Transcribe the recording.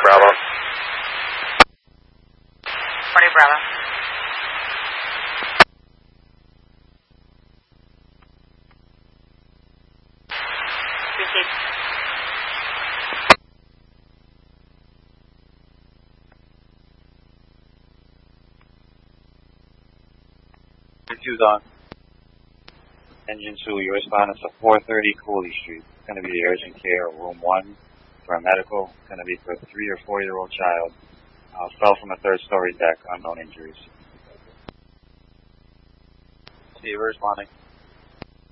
Bravo. 40 Bravo. Received. Refuse on. Engine 2, your responding to 430 Cooley Street. It's going to be the urgent care, room 1 for a medical. It's going to be for a 3 or 4-year-old child. Fell from a 3rd-story deck, unknown injuries. See you responding.